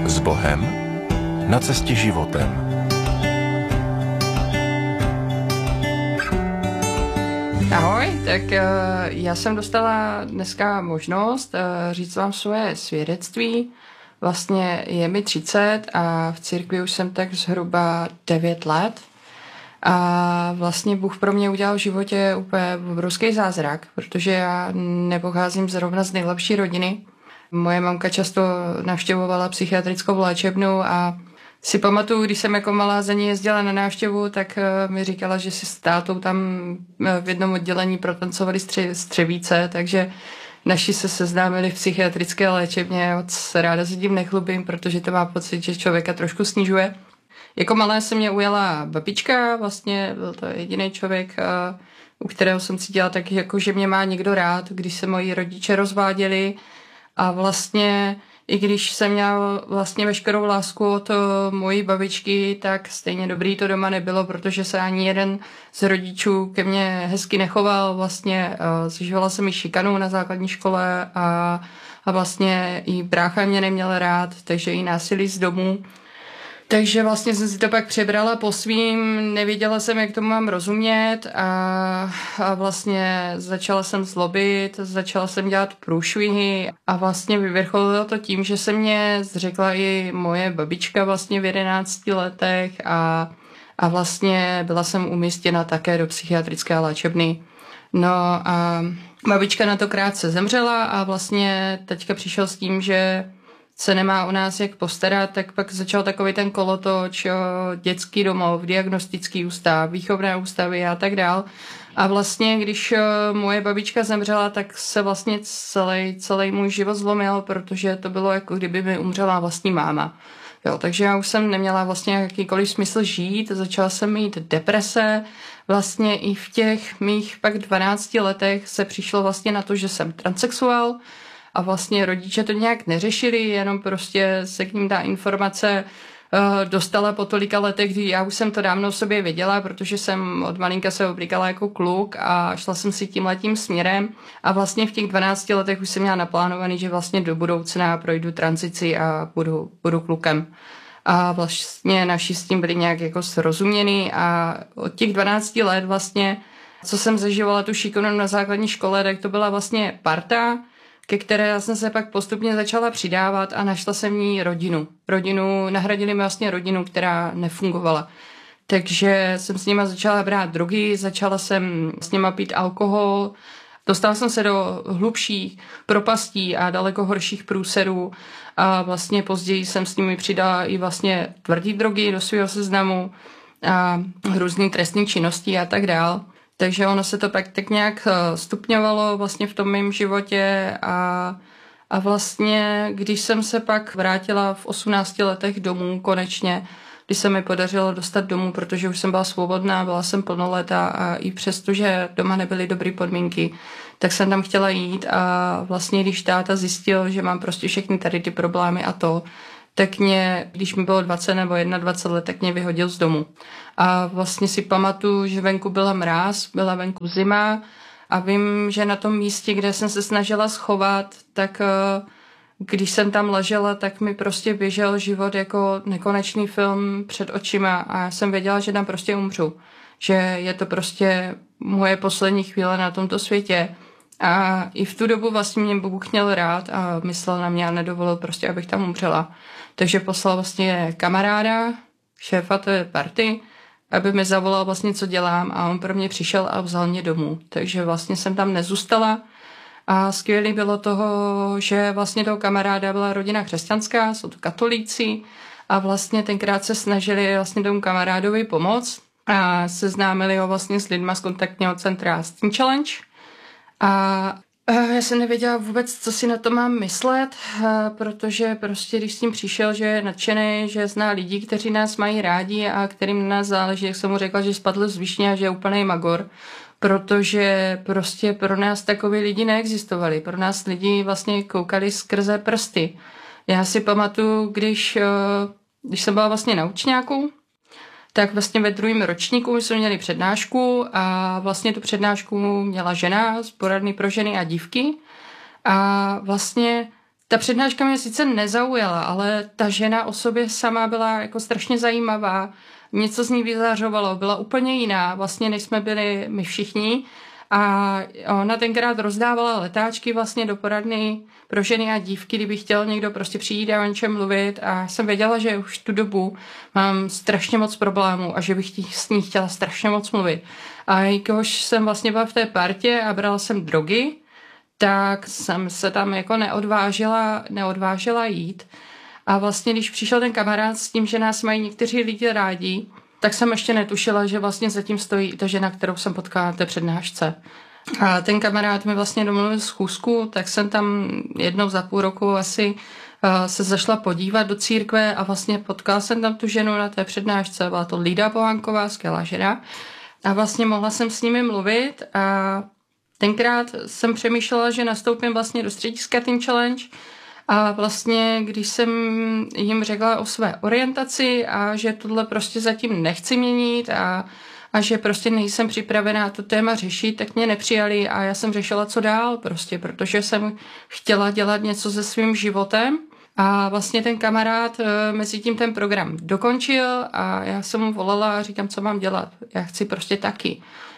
S Bohem na cestě životem. Ahoj, tak já jsem dostala dneska možnost říct vám svoje svědectví. Vlastně je mi 30 a v církvi už jsem tak zhruba 9 let. A vlastně Bůh pro mě udělal v životě úplně obrovský zázrak, protože já nepocházím zrovna z nejlepší rodiny. Moje mamka často navštěvovala psychiatrickou léčebnu a si pamatuju, když jsem jako malá za ní jezdila na návštěvu, tak mi říkala, že si s tátou tam v jednom oddělení protancovali střevíce, takže naši se seznámili v psychiatrické léčebně. Moc ráda se tím nechlubím, protože to má pocit, že člověka trošku snižuje. Jako malé se mě ujala babička, vlastně byl to jediný člověk, u kterého jsem cítila tak, jako, že mě má někdo rád, když se moji rodiče rozváděli a vlastně i když jsem měla vlastně veškerou lásku od mojí babičky, tak stejně dobrý to doma nebylo, protože se ani jeden z rodičů ke mně hezky nechoval. Vlastně zažívala jsem i šikanu na základní škole a vlastně i brácha mě neměl rád, takže i násilí z domu. Takže vlastně jsem si to pak přebrala po svým, nevěděla jsem, jak tomu mám rozumět a vlastně začala jsem zlobit, začala jsem dělat průšvihy a vlastně vyvrcholilo to tím, že se mě zřekla i moje babička vlastně v 11 letech a vlastně byla jsem umístěna také do psychiatrické léčebny. No a babička na to krátce zemřela a vlastně teďka přišel s tím, že se nemá o nás jak postarat, tak pak začal takový ten kolotoč, dětský domov, diagnostický ústav, výchovné ústavy a tak dál. A vlastně, když moje babička zemřela, tak se vlastně celý můj život zlomil, protože to bylo jako kdyby mi umřela vlastní máma. Jo, takže já už jsem neměla vlastně jakýkoliv smysl žít, začala jsem mít deprese, vlastně i v těch mých pak 12 letech se přišlo vlastně na to, že jsem transsexuál, a vlastně rodiče to nějak neřešili, jenom prostě se k ním ta informace dostala po tolika letech, kdy já už jsem to dávno v sobě věděla, protože jsem od malinka se oblíkala jako kluk a šla jsem si tímhletím směrem a vlastně v těch 12 letech už jsem měla naplánovaný, že vlastně do budoucna projdu tranzici a budu klukem. A vlastně naši s tím byli nějak jako srozuměni a od těch 12 let vlastně, co jsem zažívala tu šikanu na základní škole, tak to byla vlastně parta, ke které já jsem se pak postupně začala přidávat a našla jsem v ní rodinu. Nahradili mi vlastně rodinu, která nefungovala. Takže jsem s nima začala brát drogy, začala jsem s nima pít alkohol, dostala jsem se do hlubších propastí a daleko horších průserů a vlastně později jsem s nimi přidala i vlastně tvrdý drogy do svého seznamu a různý trestné činnosti a tak dál. Takže ono se to pak tak nějak stupňovalo vlastně v tom mém životě a vlastně, když jsem se pak vrátila v 18 letech domů konečně, když se mi podařilo dostat domů, protože už jsem byla svobodná, byla jsem plnoletá a i přesto, že doma nebyly dobré podmínky, tak jsem tam chtěla jít a vlastně, když táta zjistil, že mám prostě všechny tady ty problémy a to, tak mě, když mi bylo 20 nebo 21 let, tak mě vyhodil z domu. A vlastně si pamatuju, že venku byla mráz, byla venku zima a vím, že na tom místě, kde jsem se snažila schovat, tak když jsem tam ležela, tak mi prostě běžel život jako nekonečný film před očima a já jsem věděla, že tam prostě umřu. Že je to prostě moje poslední chvíle na tomto světě. A i v tu dobu vlastně mě Bůh měl rád a myslel na mě a nedovolil prostě, abych tam umřela. Takže poslal vlastně kamaráda, šéfa té party, aby mi zavolal vlastně, co dělám a on pro mě přišel a vzal mě domů. Takže vlastně jsem tam nezůstala a skvělý bylo toho, že vlastně toho kamaráda byla rodina křesťanská, jsou to katolíci a vlastně tenkrát se snažili vlastně tomu kamarádovi pomoct a seznámili ho vlastně s lidma z kontaktního centra Teen Challenge. A já jsem nevěděla vůbec, co si na to mám myslet, protože prostě, když s tím přišel, že je nadšený, že zná lidi, kteří nás mají rádi a kterým na nás záleží, jak jsem mu řekla, že spadl z višně a že je úplnej magor, protože prostě pro nás takoví lidi neexistovali. Pro nás lidi vlastně koukali skrze prsty. Já si pamatuju, když jsem byla vlastně na učňáku, tak vlastně ve druhém ročníku jsme měli přednášku a vlastně tu přednášku měla žena z poradny pro ženy a dívky a vlastně Ta přednáška mě sice nezaujala, ale ta žena o sobě sama byla jako strašně zajímavá. Něco z ní vyzařovalo, byla úplně jiná, vlastně než jsme byli my všichni. A ona tenkrát rozdávala letáčky vlastně do poradny pro ženy a dívky, kdyby chtěl někdo prostě přijít a o něčem mluvit. A jsem věděla, že už tu dobu mám strašně moc problémů a že bych s ní chtěla strašně moc mluvit. A jakož jsem vlastně byla v té partě a brala jsem drogy, tak jsem se tam jako neodvážila jít. A vlastně, když přišel ten kamarád s tím, že nás mají někteří lidi rádi, tak jsem ještě netušila, že vlastně zatím stojí ta žena, kterou jsem potkala na té přednášce. A ten kamarád mi vlastně domluvil schůzku, tak jsem tam jednou za půl roku asi se zašla podívat do církve a vlastně potkala jsem tam tu ženu na té přednášce. Byla to Lída Pohanková, skvělá žena. A vlastně mohla jsem s nimi mluvit a tenkrát jsem přemýšlela, že nastoupím vlastně do střediska Teen Challenge a vlastně, když jsem jim řekla o své orientaci a že tohle prostě zatím nechci měnit a že prostě nejsem připravená to téma řešit, tak mě nepřijali a já jsem řešila, co dál prostě, protože jsem chtěla dělat něco se svým životem a vlastně ten kamarád mezi tím ten program dokončil a já jsem mu volala a říkám, co mám dělat, já chci prostě taky.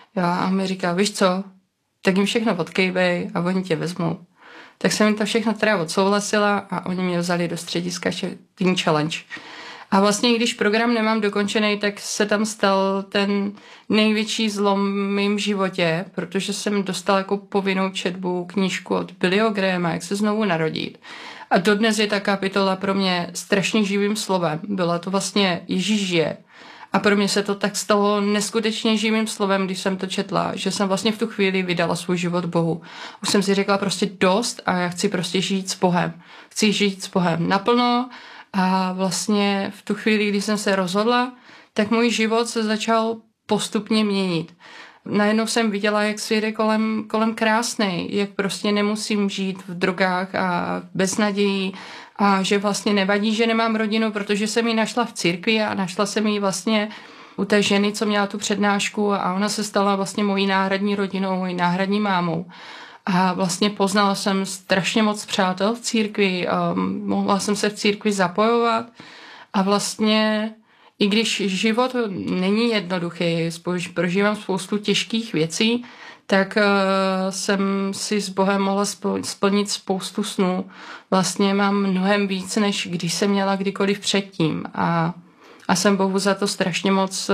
A on mi říká, víš co, tak jim všechno odkejbej a oni tě vezmou. Tak jsem jim to všechno teda odsouhlasila a oni mě vzali do střediska Teen Challenge. A vlastně, když program nemám dokončený, tak se tam stal ten největší zlom v mém životě, protože jsem dostala jako povinnou četbu knížku od Billyho Grahama, jak se znovu narodit. A dodnes je ta kapitola pro mě strašně živým slovem. Byla to vlastně Ježíš žije. A pro mě se to tak stalo neskutečně živým slovem, když jsem to četla, že jsem vlastně v tu chvíli vydala svůj život Bohu. Už jsem si řekla prostě dost a já chci prostě žít s Bohem. Chci žít s Bohem naplno a vlastně v tu chvíli, kdy jsem se rozhodla, tak můj život se začal postupně měnit. Najednou jsem viděla, jak svět je kolem krásnej, jak prostě nemusím žít v drogách a bez nadějí a že vlastně nevadí, že nemám rodinu, protože jsem ji našla v církvi a našla jsem ji vlastně u té ženy, co měla tu přednášku a ona se stala vlastně mojí náhradní rodinou, mojí náhradní mámou. A vlastně poznala jsem strašně moc přátel v církvi, mohla jsem se v církvi zapojovat a vlastně i když život není jednoduchý, prožívám spoustu těžkých věcí, tak jsem si s Bohem mohla splnit spoustu snů. Vlastně mám mnohem víc, než když jsem měla kdykoliv předtím. A jsem Bohu za to strašně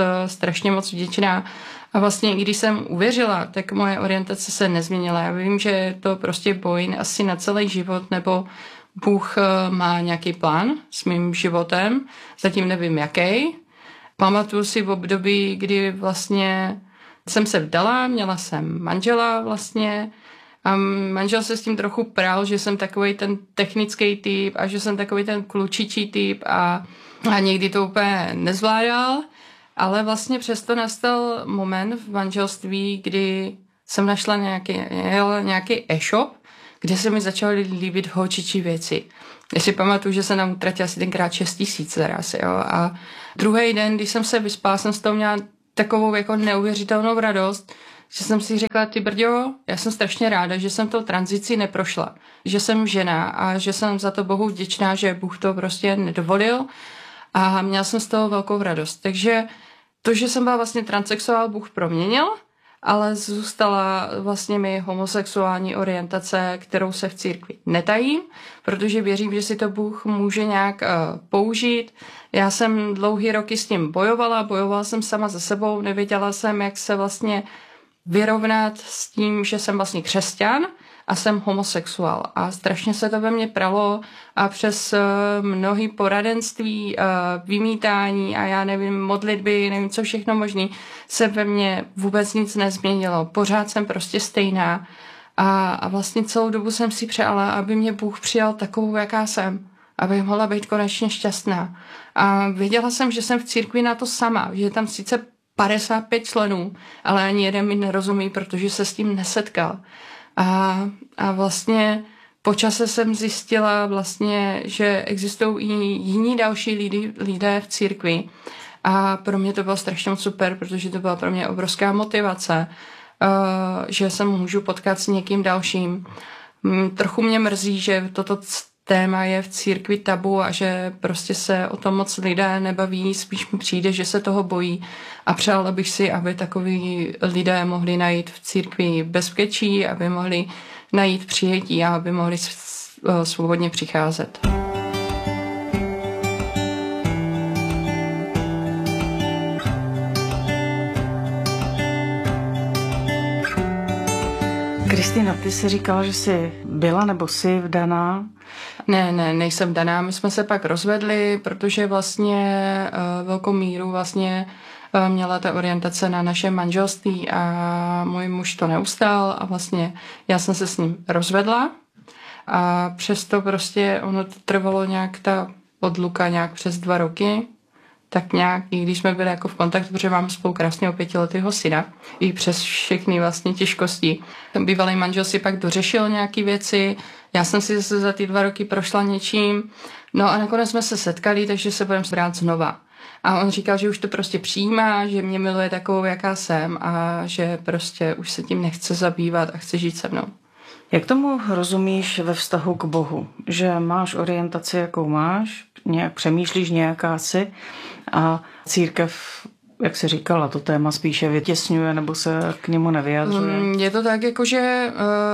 moc vděčná. A vlastně, když jsem uvěřila, tak moje orientace se nezměnila. Já vím, že je to prostě boj asi na celý život, nebo Bůh má nějaký plán s mým životem. Zatím nevím, jaký. Pamatuju si v období, kdy vlastně jsem se vdala, měla jsem manžela vlastně a manžel se s tím trochu prál, že jsem takovej ten technický typ a že jsem takovej ten klučičí typ a někdy to úplně nezvládal, ale vlastně přesto nastal moment v manželství, kdy jsem našla nějaký e-shop, kde se mi začaly líbit holčičí věci. Já si pamatuju, že jsem tam utratila asi tenkrát 6 000 zaraz, jo. A druhý den, když jsem se vyspala, jsem z toho měla takovou jako neuvěřitelnou radost, že jsem si řekla, ty brďo, já jsem strašně ráda, že jsem tou tranzici neprošla, že jsem žena a že jsem za to Bohu vděčná, že Bůh to prostě nedovolil a měla jsem z toho velkou radost. Takže to, že jsem byla vlastně transsexuál, Bůh proměnil, ale zůstala vlastně mi homosexuální orientace, kterou se v církvi netajím, protože věřím, že si to Bůh může nějak použít. Já jsem dlouhý roky s tím bojovala jsem sama za sebou, nevěděla jsem, jak se vlastně vyrovnat s tím, že jsem vlastně křesťan a jsem homosexuál. A strašně se to ve mně pralo a přes mnohý poradenství, vymítání a já nevím, modlitby, nevím co všechno možný, se ve mně vůbec nic nezměnilo. Pořád jsem prostě stejná a vlastně celou dobu jsem si přála, aby mě Bůh přijal takovou, jaká jsem, abych mohla být konečně šťastná. A věděla jsem, že jsem v církvi na to sama, že je tam sice 55 členů, ale ani jeden mi nerozumí, protože se s tím nesetkal. A vlastně po čase jsem zjistila vlastně, že existují i jiní další lidé v církvi a pro mě to bylo strašně moc super, protože to byla pro mě obrovská motivace, že se můžu potkat s někým dalším. Trochu mě mrzí, že toto téma je v církvi tabu a že prostě se o tom moc lidé nebaví, spíš mi přijde, že se toho bojí a přála bych si, aby takoví lidé mohli najít v církvi bezpečí, aby mohli najít přijetí a aby mohli svobodně přicházet. Kristýno, ty jsi říkala, že jsi byla nebo jsi vdaná? Ne, nejsem vdaná. My jsme se pak rozvedli, protože vlastně velkou míru vlastně měla ta orientace na naše manželství a můj muž to neustál a vlastně já jsem se s ním rozvedla a přesto prostě ono trvalo nějak ta odluka nějak přes 2 roky, tak nějak, i když jsme byli jako v kontaktu, protože mám spolu krásného 5letého syna, i přes všechny vlastně těžkosti. Ten bývalý manžel si pak dořešil nějaké věci, já jsem si zase za ty 2 roky prošla něčím, no a nakonec jsme se setkali, takže se budeme brát znova. A on říkal, že už to prostě přijímá, že mě miluje takovou, jaká jsem a že prostě už se tím nechce zabývat a chce žít se mnou. Jak tomu rozumíš ve vztahu k Bohu? Že máš orientaci, jakou máš, nějak přemýšlíš, nějaká si a církev, jak jsi říkala, to téma spíše vytěsňuje nebo se k němu nevyjadřuje? Je to tak, jako že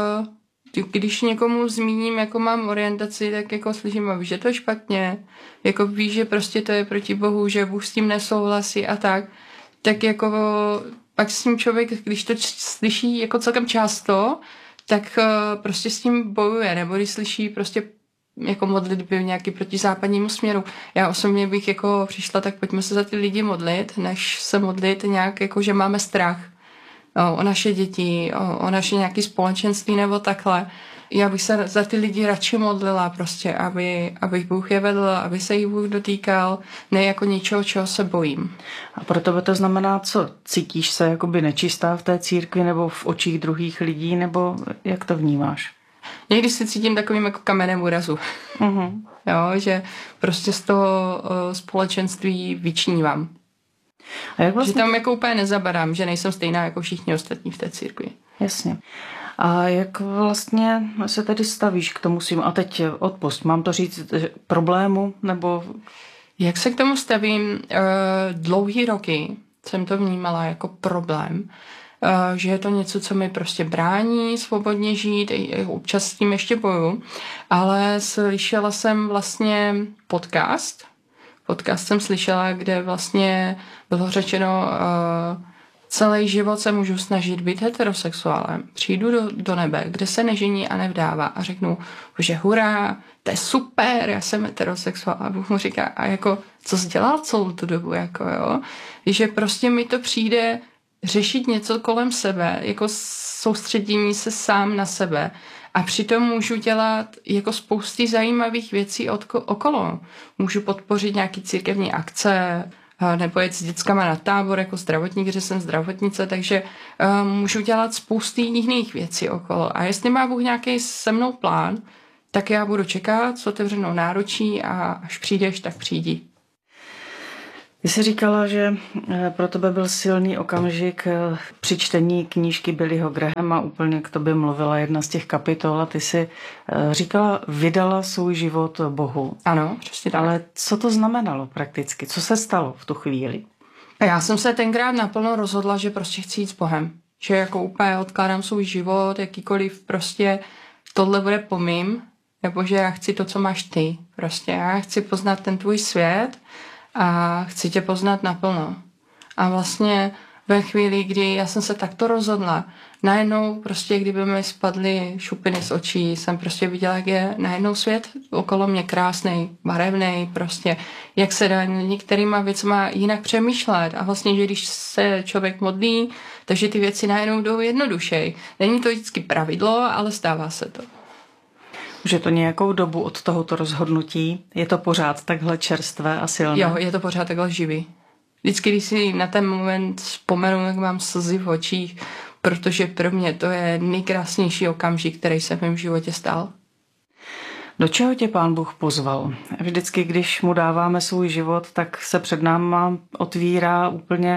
když někomu zmíním, jako mám orientaci, tak jako slyším, že to je špatně, jako víš, že prostě to je proti Bohu, že Bůh s tím nesouhlasí a tak jako pak s tím člověk, když to slyší jako celkem často, tak prostě s tím bojuje, nebo když slyší prostě jako modlitby nějaký proti západnímu směru. Já osobně bych jako přišla, tak pojďme se za ty lidi modlit, než se modlit nějak jako, že máme strach o naše děti, o naše nějaké společenství nebo takhle. Já bych se za ty lidi radši modlila prostě, aby Bůh je vedl, aby se jich Bůh dotýkal, ne jako něčeho, čeho se bojím. A pro tebe to znamená co? Cítíš se jakoby nečistá v té církvi nebo v očích druhých lidí, nebo jak to vnímáš? Někdy se cítím takovým jako kamenem úrazu. Uh-huh. Jo, že prostě z toho společenství vyčnívám. A jak vlastně... Že tam jako úplně nezabadám, že nejsem stejná jako všichni ostatní v té církvi. Jasně. A jak vlastně se tedy stavíš k tomu svým, a teď odpusť, mám to říct, problému, nebo... Jak se k tomu stavím? Dlouhý roky jsem to vnímala jako problém, že je to něco, co mi prostě brání svobodně žít, občas s tím ještě boju, ale slyšela jsem vlastně podcast jsem slyšela, kde vlastně bylo řečeno, celý život se můžu snažit být heterosexuálem, přijdu do nebe, kde se nežení a nevdává a řeknu, že hurá, to je super, já jsem heterosexuál. A Bůh mu říká, a jako, co jsi dělal celou tu dobu, jako jo? Že prostě mi to přijde řešit něco kolem sebe, jako soustředění se sám na sebe. A přitom můžu dělat jako spousty zajímavých věcí okolo. Můžu podpořit nějaký církevní akce, nebo jet s dětskama na tábor jako zdravotník, že jsem zdravotnice, takže můžu dělat spousty jiných věcí okolo. A jestli má Bůh nějaký se mnou plán, tak já budu čekat s otevřenou náručí a až přijdeš, tak přijdi. Ty jsi říkala, že pro tebe byl silný okamžik při čtení knížky Billyho Grahama, úplně k tobě mluvila jedna z těch kapitol a ty jsi říkala, vydala svůj život Bohu. Ano, přesně tak. Ale co to znamenalo prakticky? Co se stalo v tu chvíli? Já jsem se tenkrát naplno rozhodla, že prostě chci jít s Bohem. Že jako úplně odkládám svůj život, jakýkoliv prostě tohle bude po mým, nebo že já chci to, co máš ty. Prostě já chci poznat ten tvůj svět a chci tě poznat naplno. A vlastně ve chvíli, kdy já jsem se takto rozhodla, najednou prostě, kdyby mi spadly šupiny z očí, jsem prostě viděla, jak je najednou svět okolo mě krásnej, barevnej, prostě, jak se dá některýma věcma jinak přemýšlet. A vlastně, že když se člověk modlí, takže ty věci najednou jdou jednodušej. Není to vždycky pravidlo, ale stává se to. Už je to nějakou dobu od tohoto rozhodnutí? Je to pořád takhle čerstvé a silné? Jo, je to pořád takhle živý. Vždycky, když si na ten moment vzpomenu, jak mám slzy v očích, protože pro mě to je nejkrásnější okamžik, který se v mém životě stal. Do čeho tě Pán Bůh pozval? Vždycky, když mu dáváme svůj život, tak se před náma otvírá úplně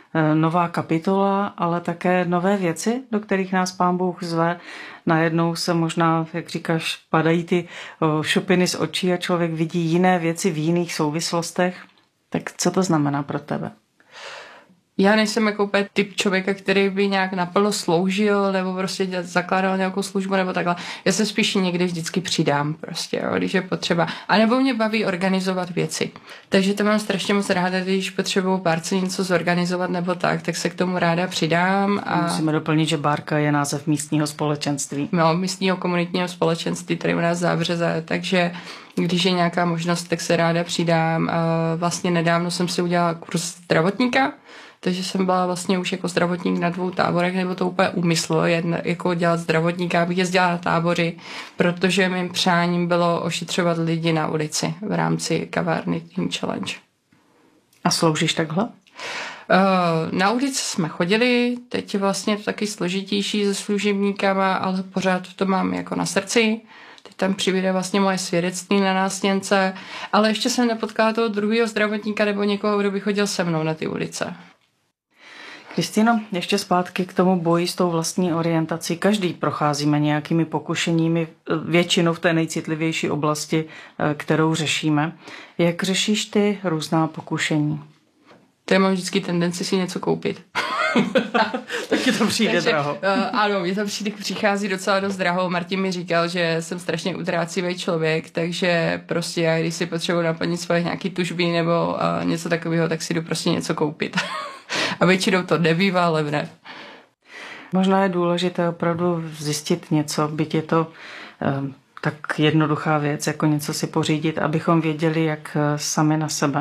nová kapitola, ale také nové věci, do kterých nás Pán Bůh zve. Najednou se možná, jak říkáš, padají ty šupiny z očí a člověk vidí jiné věci v jiných souvislostech. Tak co to znamená pro tebe? Já nejsem jako úplně typ člověka, který by nějak naplno sloužil nebo prostě zakládal nějakou službu nebo takhle. Já se spíš někdy vždycky přidám prostě, jo, když je potřeba. A nebo mě baví organizovat věci. Takže to mám strašně moc ráda, když potřebuju párce něco zorganizovat nebo tak se k tomu ráda přidám. A musíme doplnit, že Bárka je název místního společenství. No, místního komunitního společenství, tady u nás Zábřeze, takže když je nějaká možnost, tak se ráda přidám. Vlastně nedávno jsem si udělala kurz zdravotníka, takže jsem byla vlastně už jako zdravotník na 2 táborech, nebo to úplně úmysl, jako dělat zdravotníka, abych jezdila na tábory, protože mým přáním bylo ošetřovat lidi na ulici v rámci kavárny Team Challenge. A sloužíš takhle? Na ulici jsme chodili, teď je vlastně to taky složitější se služebníkama, ale pořád to mám jako na srdci. Teď tam přibude vlastně moje svědectví na nástěnce, ale ještě jsem nepotkala toho druhého zdravotníka nebo někoho, kdo by chodil se mnou na ty ulice. Kristýno, ještě zpátky k tomu boji s tou vlastní orientací. Každý procházíme nějakými pokušeními, většinou v té nejcitlivější oblasti, kterou řešíme. Jak řešíš ty různá pokušení? To já mám vždycky tendenci si něco koupit. Taky to přijde draho. Ano, mě to přichází docela dost draho. Martin mi říkal, že jsem strašně utrácivý člověk, takže prostě já, když si potřebuji naplnit svoje nějaké tužby nebo něco takového, tak si jdu prostě něco koupit. A většinou to nebývá levné. Možná je důležité opravdu zjistit něco, byť je to tak jednoduchá věc, jako něco si pořídit, abychom věděli, jak sami na sebe.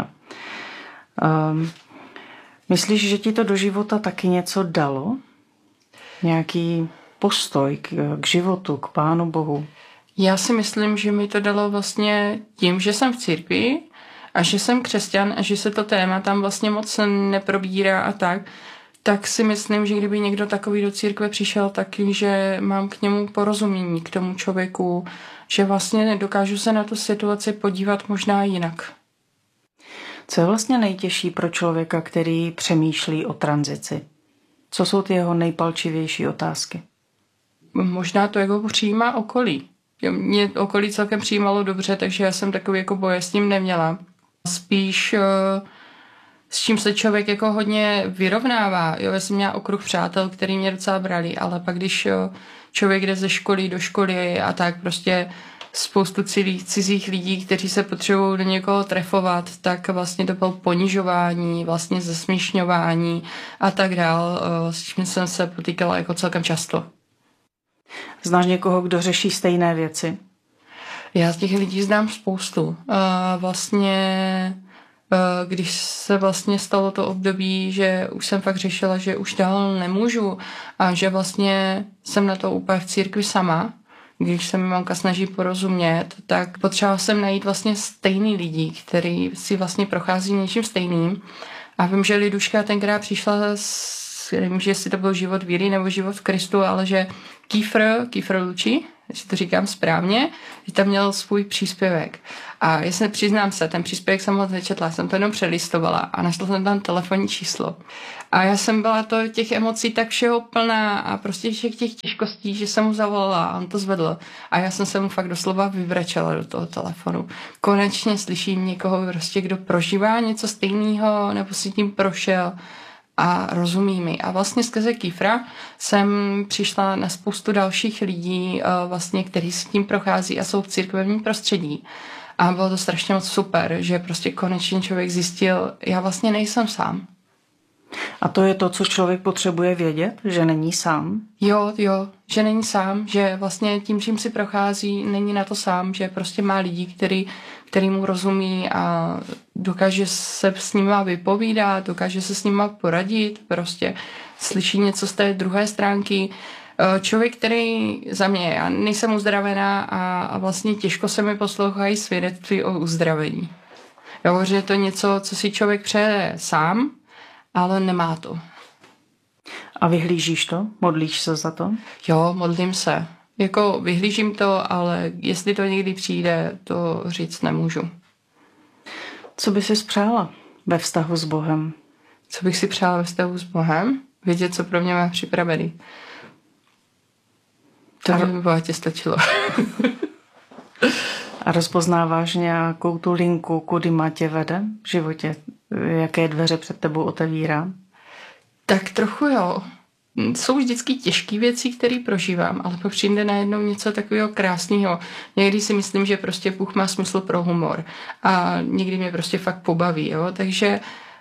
Myslíš, že ti to do života taky něco dalo? Nějaký postoj k životu, k Pánu Bohu? Já si myslím, že mi to dalo vlastně tím, že jsem v církvi a že jsem křesťan a že se to téma tam vlastně moc neprobírá a tak si myslím, že kdyby někdo takový do církve přišel, taky, že mám k němu porozumění, k tomu člověku, že vlastně dokážu se na tu situaci podívat možná jinak. Co je vlastně nejtěžší pro člověka, který přemýšlí o tranzici? Co jsou ty jeho nejpalčivější otázky? Možná to jako přijímá okolí. Mě okolí celkem přijímalo dobře, takže já jsem takový jako boje s tím neměla. Spíš s čím se člověk jako hodně vyrovnává. Jo, já jsem měla okruh přátel, který mě docela brali, ale pak když člověk jde ze školy do školy a tak prostě spoustu cizích lidí, kteří se potřebují do někoho trefovat, tak vlastně to bylo ponižování, vlastně zesměšňování a tak dál, s čím jsem se potýkala jako celkem často. Znáš někoho, kdo řeší stejné věci? Já z těch lidí znám spoustu. Když se vlastně stalo to období, že už jsem fakt řešila, že už dál nemůžu a že vlastně jsem na to úplně v církvi sama, když se mi mamka snaží porozumět, tak potřebovala jsem najít vlastně stejný lidi, který si vlastně prochází něčím stejným. A vím, že Liduška tenkrát přišla nevím, že jestli to byl život víry nebo život v Kristu, ale že Kýfr Luči, jestli to říkám správně, že tam měl svůj příspěvek. A já přiznám se, ten příspěvek jsem moc nečetla, jsem to jenom přelistovala a našla jsem tam telefonní číslo. A já jsem byla těch emocí tak všeho plná a prostě všech těch těžkostí, že jsem mu zavolala a on to zvedl. A já jsem se mu fakt doslova vyvrčela do toho telefonu. Konečně slyším někoho, prostě, kdo prožívá něco stejného nebo si tím prošel a rozumí mi. A vlastně skrze Kýfra jsem přišla na spoustu dalších lidí, vlastně, kteří s tím prochází a jsou v církevním prostředí. A bylo to strašně moc super, že prostě konečně člověk zjistil, já vlastně nejsem sám. A to je to, co člověk potřebuje vědět, že není sám? Jo, že není sám, že vlastně tím, čím si prochází, není na to sám, že prostě má lidi, který mu rozumí a dokáže se s nima vypovídat, dokáže se s nima poradit, prostě slyší něco z té druhé stránky. Člověk, který za mě, já nejsem uzdravená a vlastně těžko se mi poslouchají svědectví o uzdravení. Jo, že je to něco, co si člověk přeje sám, ale nemá to. A vyhlížíš to? Modlíš se za to? Jo, modlím se. Jako vyhlížím to, ale jestli to někdy přijde, to říct nemůžu. Co by si spřála ve vztahu s Bohem? Co bych si přála ve vztahu s Bohem? Vědět, co pro mě má připravený. To by mi bohatě stačilo. A rozpoznáváš nějakou tu linku, kudy má tě vede v životě? Jaké dveře před tebou otevírá? Tak trochu jo. Jsou vždycky těžké věci, které prožívám, ale pak přijde najednou něco takového krásného. Někdy si myslím, že prostě Bůh má smysl pro humor a někdy mě prostě fakt pobaví. Jo? Takže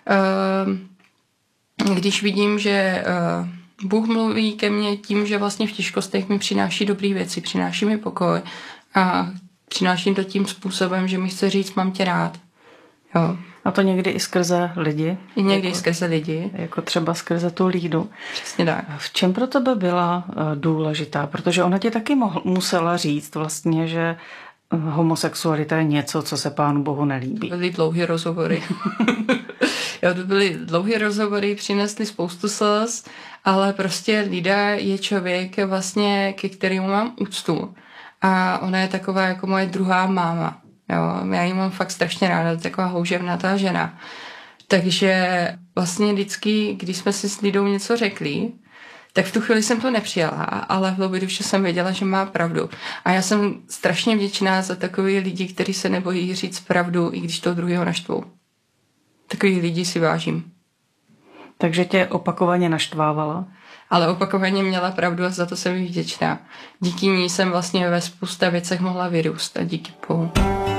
když vidím, že Bůh mluví ke mně tím, že vlastně v těžkostech mi přináší dobré věci, přináší mi pokoj a přináším to tím způsobem, že mi chce říct, mám tě rád. Jo. A to někdy i skrze lidi. I někdy i skrze lidi. Jako třeba skrze tu Lídu. Přesně tak. V čem pro tebe byla důležitá? Protože ona ti taky musela říct vlastně, že homosexualita je něco, co se Pánu Bohu nelíbí. Byly dlouhé rozhovory. Jo, to byly dlouhé rozhovory, přinesly spoustu slz, ale prostě Lída je člověk vlastně, ke kterému mám úctu. A ona je taková jako moje druhá máma. Jo, já ji mám fakt strašně ráda, to je taková houževnatá žena. Takže vlastně vždycky, když jsme si s Lidou něco řekli, tak v tu chvíli jsem to nepřijala, ale v hloubi duše jsem věděla, že má pravdu. A já jsem strašně vděčná za takový lidi, kteří se nebojí říct pravdu, i když toho druhého naštvou. Takový lidi si vážím. Takže tě opakovaně naštvávala? Ale opakovaně měla pravdu a za to jsem jí vděčná. Díky ní jsem vlastně ve spousta věcech mohla vyrůst a díky Bohu.